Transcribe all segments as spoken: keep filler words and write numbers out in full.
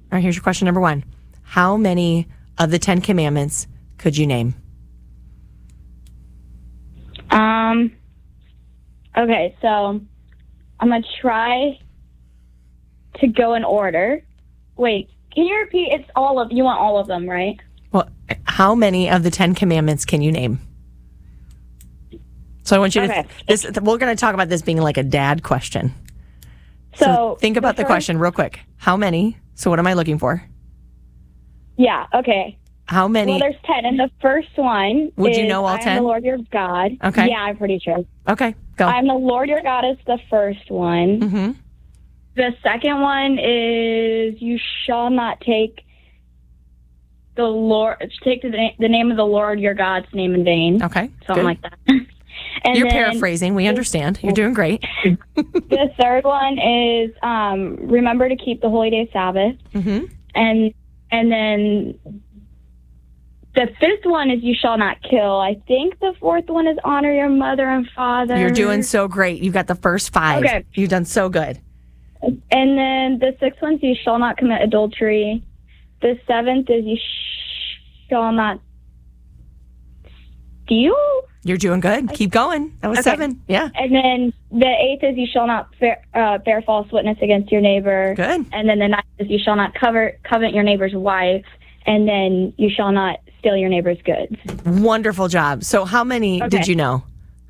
right, here's your question number one. How many of the Ten Commandments could you name? Um. Okay, so I'm going to try to go in order. Wait, can you repeat? It's all of, you want all of them, right? Well, how many of the Ten Commandments can you name? So I want you to, Okay. this, we're going to talk about this being like a dad question. So, So think about the, the first- question real quick. How many? So what am I looking for? Yeah, okay. How many? Well, there's ten, and the first one Would is, you know all I ten? am the Lord your God. Okay. Yeah, I'm pretty sure. Okay, go. I'm the Lord your God is the first one. Mm-hmm. The second one is you shall not take the Lord, take the, na- the name of the Lord your God's name in vain. Okay, Something good. like that. And You're then paraphrasing. We understand. You're doing great. The third one is um, remember to keep the holy day Sabbath. Mm-hmm. And and then the fifth one is you shall not kill. I think the fourth one is honor your mother and father. You're doing so great. You've got the first five. Okay. You've done so good. And then the sixth one is you shall not commit adultery. The seventh is you sh- shall not steal. You're doing good. Keep going. That was Okay. seven. Yeah. And then the eighth is you shall not bear, uh, bear false witness against your neighbor. Good. And then the ninth is you shall not cover, covet your neighbor's wife. And then you shall not steal your neighbor's goods. Wonderful job. So how many Okay. did you know?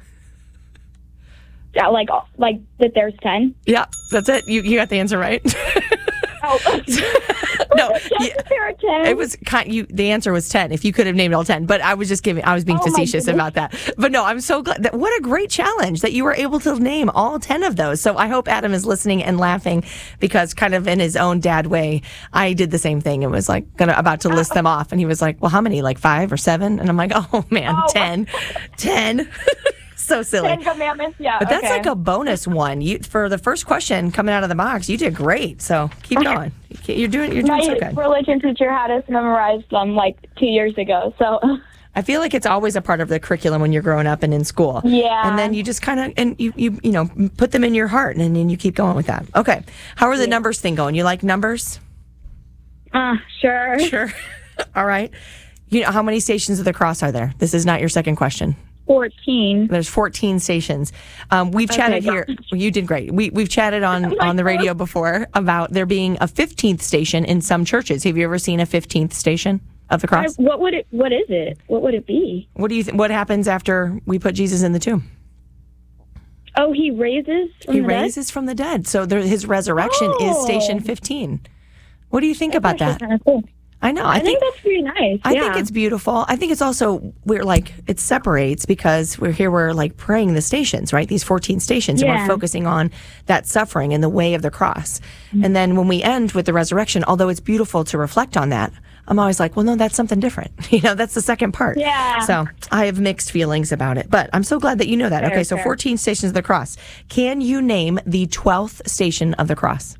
Yeah, like like that. There's ten. Yeah, that's it. You you got the answer right. Oh, No, just yeah, there are ten. it was kind. You the answer was ten. If you could have named all ten, but I was just giving. I was being Oh, my facetious goodness. about that. But no, I'm so glad. That, what a great challenge that you were able to name all ten of those. So I hope Adam is listening and laughing because, kind of in his own dad way, I did the same thing. It was like gonna about to list them off, and he was like, "Well, how many? Like five or seven?" And I'm like, "Oh man, Oh. ten, ten." So silly. Ten commandments. Yeah, But that's okay. like a bonus one. You for the first question coming out of the box, you did great. So keep going. You're doing you're doing My so good. religion teacher had us memorize them like two years ago. So I feel like it's always a part of the curriculum when you're growing up and in school. Yeah. And then you just kind of and you you you know put them in your heart and then you keep going with that. Okay. How are the numbers thing going? You like numbers? uh, sure. Sure. All right. You know how many stations of the cross are there? This is not your second question. Fourteen. There's fourteen stations. Um, we've chatted Okay, here. Well, you did great. We, we've chatted on, Oh my on the radio God. before about there being a fifteenth station in some churches. Have you ever seen a fifteenth station of the I, cross? what would it? What is it? What would it be? What do you? Th- what happens after we put Jesus in the tomb? Oh, he raises. From He the dead? raises from the dead. So there, his resurrection is Oh. station fifteen. What do you think about That's that? actually kinda cool. I know. I, I think that's pretty nice. I yeah. think it's beautiful. I think it's also we're like it separates because we're here. We're like praying the stations, right? These fourteen stations, and we're Yeah. focusing on that suffering and the way of the cross. And then when we end with the resurrection, although it's beautiful to reflect on that, I'm always like, well, no, that's something different. You know, that's the second part. Yeah. So I have mixed feelings about it, but I'm so glad that you know that. Fair, Okay, so fair. fourteen stations of the cross. Can you name the twelfth station of the cross?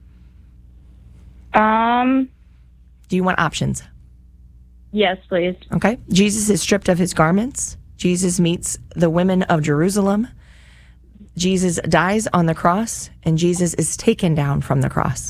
Um. Do you want options? Yes, please. Okay. Jesus is stripped of his garments. Jesus meets the women of Jerusalem. Jesus dies on the cross, and Jesus is taken down from the cross.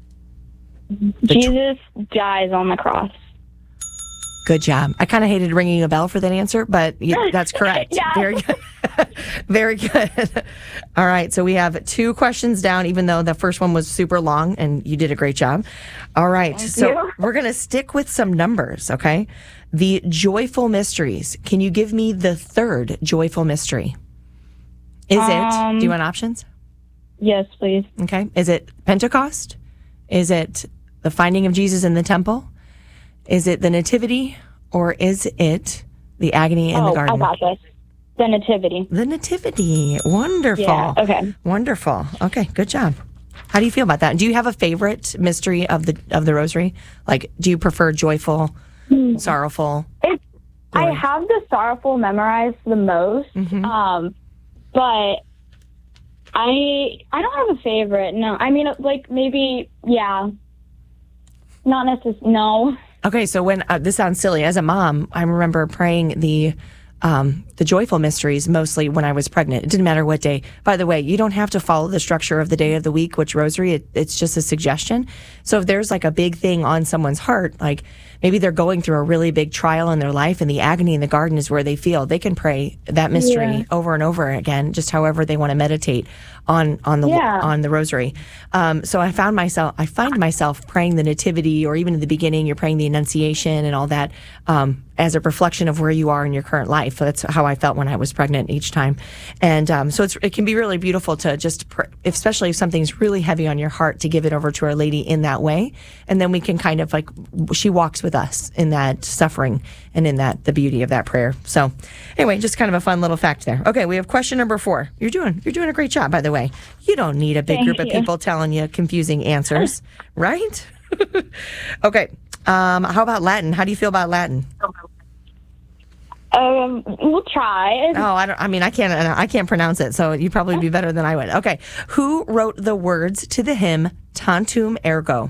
Jesus dies on the cross. Good job. I kind of hated ringing a bell for that answer, but you, that's correct. Yeah. Very good. Very good. All right. So we have two questions down, even though the first one was super long, and you did a great job. All right. Thank so you. we're going to stick with some numbers, okay? The joyful mysteries. Can you give me the third joyful mystery? Is it, Um, do you want options? Yes, please. Okay. Is it Pentecost? Is it the finding of Jesus in the temple? Is it the nativity? Or is it the agony in oh, the garden? I got this. The nativity. The nativity. Wonderful. Yeah. Okay. Wonderful. Okay. Good job. How do you feel about that? Do you have a favorite mystery of the of the rosary? Like, do you prefer joyful, sorrowful? It's, I Glory. have the sorrowful memorized the most, Mm-hmm. um, but I I don't have a favorite. No, I mean like maybe yeah, not necessarily. No. Okay, so when uh, this sounds silly, as a mom, I remember praying the um, the joyful mysteries mostly when I was pregnant. It didn't matter what day. By the way, you don't have to follow the structure of the day of the week, which rosary, it, it's just a suggestion. So if there's like a big thing on someone's heart, like maybe they're going through a really big trial in their life and the agony in the garden is where they feel, they can pray that mystery Yeah. over and over again, just however they want to meditate on on the Yeah. on the rosary. Um, so I found myself, I find myself praying the nativity, or even in the beginning, you're praying the Annunciation and all that, um, as a reflection of where you are in your current life. That's how I felt when I was pregnant each time. And um, so it's, it can be really beautiful to just, pr- especially if something's really heavy on your heart, to give it over to Our Lady in that way. And then we can kind of like, she walks with us in that suffering and in that, the beauty of that prayer. So anyway, just kind of a fun little fact there. Okay, we have question number four. You're doing, you're doing a great job, by the way. You don't need a big Thank group of you. people telling you confusing answers, right? Okay. Um, how about Latin? How do you feel about Latin? Um, we'll try. Oh, I don't. I mean, I can't. I can't pronounce it, so you'd probably be better than I would. Okay, who wrote the words to the hymn "Tantum Ergo"?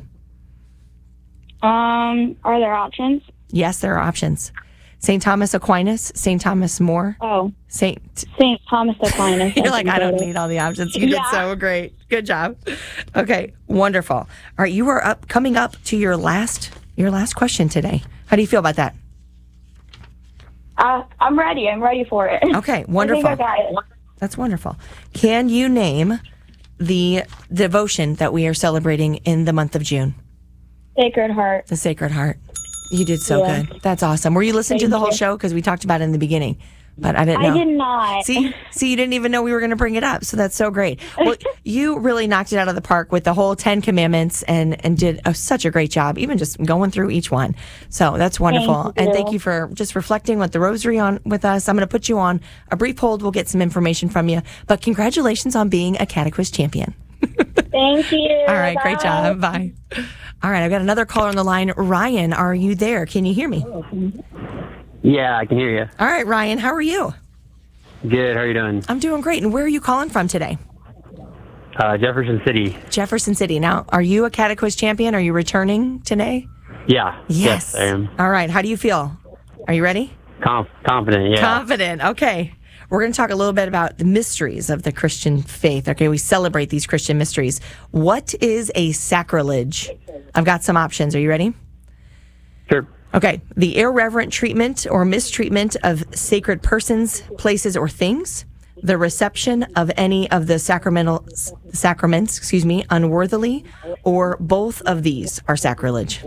Um, are there options? Yes, there are options. Saint Thomas Aquinas, Saint Thomas More, Oh, Saint. Saint Thomas Aquinas. You're like, I don't think need all the options. You did Yeah. so great. Good job. Okay, wonderful. All right, you are up, coming up to your last, your last question today. How do you feel about that? Uh, I'm ready. I'm ready for it. Okay, I wonderful. think I got it. That's wonderful. Can you name the devotion that we are celebrating in the month of June? Sacred Heart. The Sacred Heart. You did so Yeah. good. That's awesome. Were you listening to Thank the whole you. show? Because we talked about it in the beginning, but I didn't know. I did not. See, see, you didn't even know we were going to bring it up. So that's so great. Well, you really knocked it out of the park with the whole Ten Commandments, and and did a, such a great job, even just going through each one. So that's wonderful. Thank And you. thank you for just reflecting with the Rosary on with us. I'm going to put you on a brief hold. We'll get some information from you. But congratulations on being a Catequist champion. Thank you. All right, great Bye. job. Bye. All right, I've got another caller on the line. Ryan, are you there? Can you hear me? Yeah, I can hear you. All right, Ryan, how are you? Good. How are you doing? I'm doing great. And where are you calling from today? Uh, Jefferson City. Jefferson City. Now, are you a Catequist champion? Are you returning today? Yeah. Yes. I am. All right. How do you feel? Are you ready? Conf- confident. Yeah. Confident. Okay. We're going to talk a little bit about the mysteries of the Christian faith. Okay. We celebrate these Christian mysteries. What is a sacrilege? I've got some options. Are you ready? Sure. Okay. The irreverent treatment or mistreatment of sacred persons, places, or things. The reception of any of the sacramental sacraments, excuse me, unworthily, or both of these are sacrilege.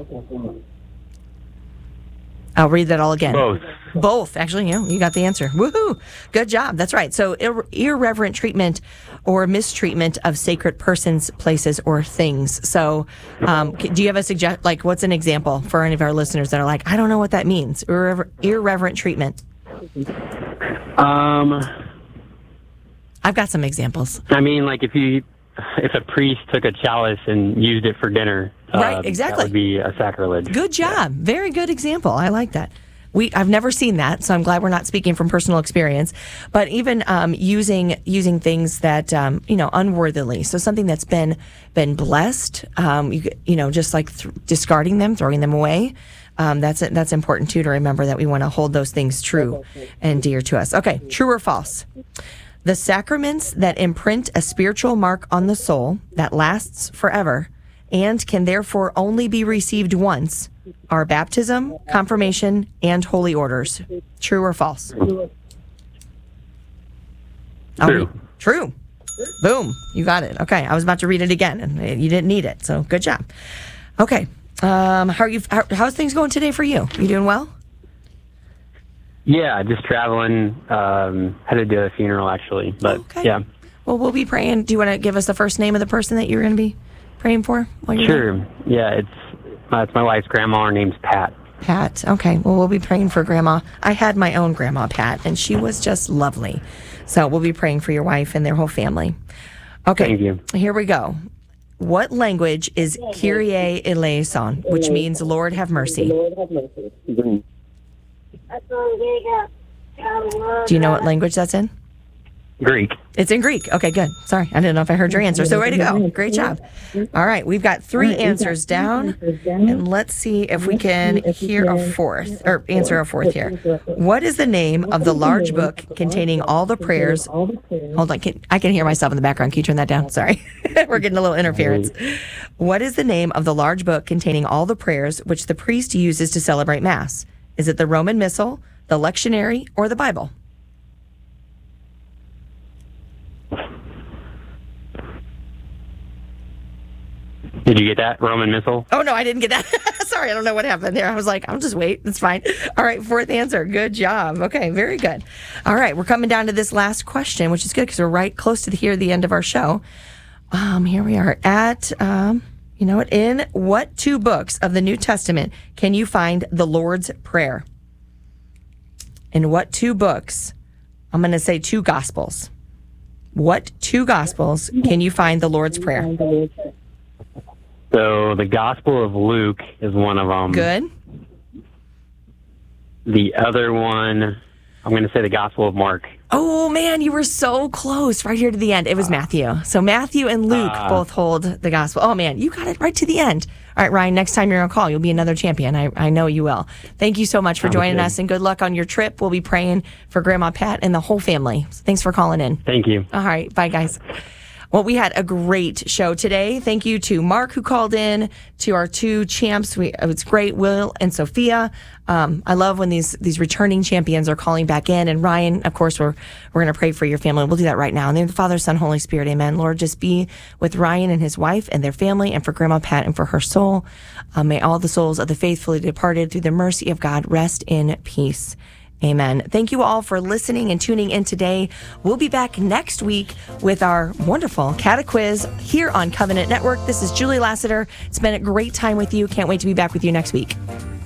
I'll read that all again. Both. Both. Actually, you know, you got the answer. Woohoo! Good job. That's right. So ir- irreverent treatment or mistreatment of sacred persons, places, or things. So, um, c- do you have a suggest? Like, what's an example for any of our listeners that are like, I don't know what that means? Irrever- irreverent treatment. Um, I've got some examples. I mean, like if you, if a priest took a chalice and used it for dinner, Right, uh, exactly. that would be a sacrilege. Good job. Very good example. I like that. We I've never seen that, so I'm glad we're not speaking from personal experience. But even um, using using things that um, you know unworthily, so something that's been been blessed, um, you you know, just like th- discarding them, throwing them away. Um, that's that's important too to remember that we want to hold those things true and dear to us. Okay, true or false? The sacraments that imprint a spiritual mark on the soul that lasts forever and can therefore only be received once are baptism, confirmation, and holy orders. True or false? I'll True. read- True. Boom. You got it. Okay. I was about to read it again, and you didn't need it. So good job. Okay. Um, how are you? How, how's things going today for you? You doing well? Yeah, just traveling. Um, had to do a funeral actually, but Okay. yeah. Well, we'll be praying. Do you want to give us the first name of the person that you're going to be praying for? While you're there? Sure. Yeah, it's uh, it's my wife's grandma. Her name's Pat. Pat. Okay. Well, we'll be praying for Grandma. I had my own Grandma Pat, and she was just lovely. So we'll be praying for your wife and their whole family. Okay. Thank you. Here we go. What language is Kyrie eleison, which means Lord have mercy? Do you know what language that's in? Greek. It's in Greek. Okay, good. Sorry, I didn't know if I heard your answer. So way to go. Great job. All right, we've got three answers down. And let's see if we can hear a fourth, or answer a fourth here. What is the name of the large book containing all the prayers? Hold on, can, I can hear myself in the background. Can you turn that down? Sorry. We're getting a little interference. What is the name of the large book containing all the prayers which the priest uses to celebrate Mass? Is it the Roman Missal, the Lectionary, or the Bible? Did you get that, Roman Missal? Oh, no, I didn't get that. Sorry, I don't know what happened there. I was like, I'll just wait. It's fine. All right, fourth answer. Good job. Okay, very good. All right, we're coming down to this last question, which is good because we're right close to the, here, the end of our show. Um, here we are at, um, you know what, in what two books of the New Testament can you find the Lord's Prayer? In what two books? I'm going to say two Gospels. What two Gospels can you find the Lord's Prayer? So the Gospel of Luke is one of them. Good. The other one, I'm going to say the Gospel of Mark. Oh, man, you were so close right here to the end. It was Matthew. So Matthew and Luke uh, both hold the gospel. Oh, man, you got it right to the end. All right, Ryan, next time you're on call, you'll be another champion. I, I know you will. Thank you so much for joining good. us, and good luck on your trip. We'll be praying for Grandma Pat and the whole family. So thanks for calling in. Thank you. All right, bye, guys. Well, we had a great show today. Thank you to Mark who called in, to our two champs. We, it was great, Will and Sophia. Um, I love when these these returning champions are calling back in. And Ryan, of course, we're we're going to pray for your family. We'll do that right now. In the name of the Father, Son, Holy Spirit, amen. Lord, just be with Ryan and his wife and their family, and for Grandma Pat and for her soul. Uh, may all the souls of the faithfully departed through the mercy of God rest in peace. Amen. Thank you all for listening and tuning in today. We'll be back next week with our wonderful Cata Quiz here on Covenant Network. This is Julie Lassiter. It's been a great time with you. Can't wait to be back with you next week.